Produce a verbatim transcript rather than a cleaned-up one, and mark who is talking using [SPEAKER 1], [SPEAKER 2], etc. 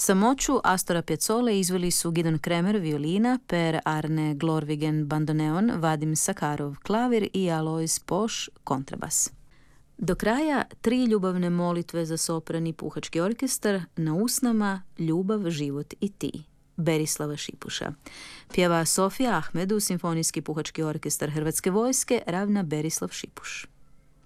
[SPEAKER 1] Samoću Astora Piazzolle izveli su Gidon Kremer violina, Per Arne Glorvigen bandoneon, Vadim Sakarov klavir i Alois Poš kontrabas. Do kraja tri ljubavne molitve za sopran i puhački orkestar na usnama Ljubav, život i ti, Berislava Šipuša. Pjeva Sofija Ahmedu, Simfonijski puhački orkestar Hrvatske vojske, ravna Berislav Šipuš.